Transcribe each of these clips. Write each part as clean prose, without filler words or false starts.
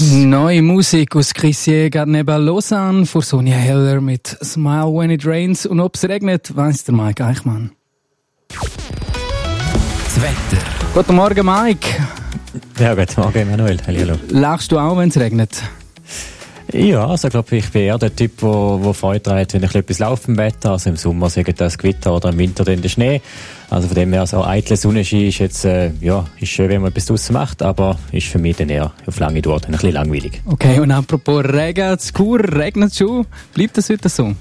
Neue Musik aus Crissier geht neben Lausanne vor Sonja Heller mit Smile When It Rains. Und ob es regnet, weiss der Mike Eichmann. Das Wetter. Guten Morgen, Mike. Ja, guten Morgen, Emanuel. Hallo. Lachst du auch, wenn es regnet? Ja, also ich glaube, ich bin eher der Typ, der Freude hat, wenn ich etwas laufe im Wetter. Also im Sommer sagt das Gewitter oder im Winter dann der Schnee. Also von dem her, so eitle Sonnenschein ist jetzt, ist schön, wenn man etwas draussen macht, aber ist für mich dann eher auf lange Dauer ein bisschen langweilig. Okay, und apropos Regen, zu Chur regnet es schon. Bleibt das heute so?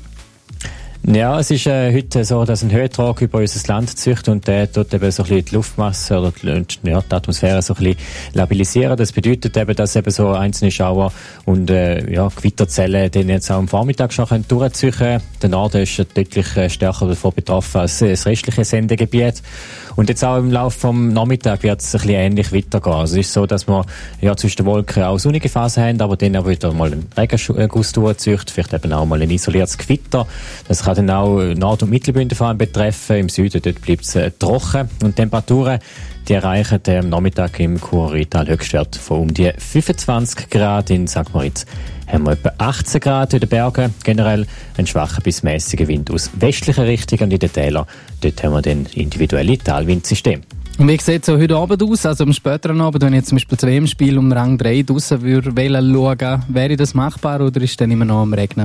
Ja, es ist heute so, dass ein Höhentrag über unser Land zieht und der tut eben so ein bisschen die Luftmasse oder die Atmosphäre so ein bisschen labilisieren. Das bedeutet eben, dass eben so einzelne Schauer und Gewitterzellen den jetzt auch am Vormittag schon durchziehen können. Der Norden ist deutlich stärker davon betroffen als das restliche Sendegebiet. Und jetzt auch im Laufe vom Nachmittag wird es ein bisschen ähnlich weitergehen. Also es ist so, dass wir zwischen den Wolken auch sonnige Phasen haben, aber dann auch wieder mal einen Regenguss durchzieht, vielleicht eben auch mal ein isoliertes Gewitter. Das kann dann auch Nord- und Mittelbünden vor allem betreffen. Im Süden dort bleibt es trocken. Und Temperaturen, die erreichen am Nachmittag im Chur-Rheintal Höchstwert von um die 25 Grad. In St. Moritz haben wir etwa 18 Grad in den Bergen. Generell ein schwacher bis mäßiger Wind aus westlicher Richtung und in den Tälern. Dort haben wir dann individuelle Talwindsysteme. Und wie sieht es so heute Abend aus? Also am späteren Abend, wenn ich jetzt zum Beispiel das WM-Spiel um Rang 3 draussen würde schauen, wäre das machbar oder ist es dann immer noch am Regnen?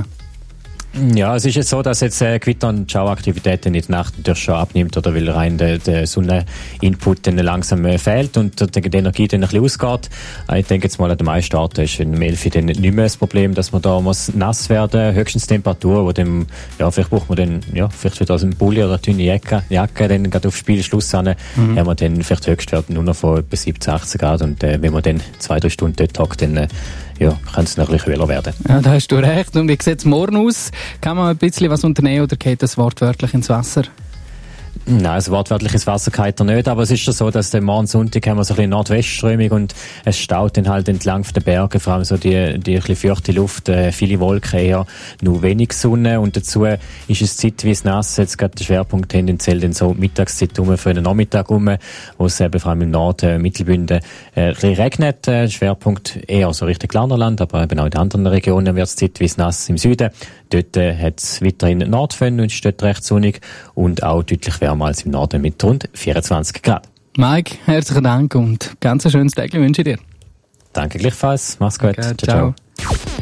Ja, es ist jetzt so, dass jetzt Gewitter- und Schauaktivität in der Nacht natürlich schon abnimmt oder weil rein der Sonneninput dann langsam fehlt und die Energie dann ein bisschen ausgeht. Ich denke jetzt mal, an der meisten Orten ist in Melfi dann nicht mehr das Problem, dass man da muss nass werden, höchstens Temperatur, wo dann, vielleicht braucht man dann, vielleicht wieder aus einem Pulli oder eine dünne Jacke dann gerade auf Spielschluss an, haben wir dann vielleicht Höchstwerte nur noch von etwa 17, 18 Grad und wenn man dann 2-3 Stunden dort hockt, dann kann es noch ein bisschen kühler werden. Ja, da hast du recht. Und wie sieht es morgen aus? Kann man ein bisschen was unternehmen oder geht das wortwörtlich ins Wasser? Nein, also wortwörtlich ins Wasser geht er nicht, aber es ist schon so, dass der Morgen Sonntag haben wir so ein bisschen Nordwestströmung und es staut dann halt entlang der Berge, vor allem so die ein bisschen feuchte Luft, viele Wolken eher, nur wenig Sonne und dazu ist es zeitweise nass, jetzt gerade der Schwerpunkt tendenziell dann so Mittagszeit für den Nachmittag wo es eben vor allem im Norden, Mittelbünden ein bisschen regnet, Schwerpunkt eher so Richtung Glarnerland, aber eben auch in anderen Regionen wird es zeitweise nass im Süden. Dort hat es weiterhin Nordföhn und ist dort recht sonnig und auch deutlich wärmer als im Norden mit rund 24 Grad. Mike, herzlichen Dank und ganz ein schönes Tag wünsche ich dir. Danke gleichfalls. Mach's gut. Okay, ciao.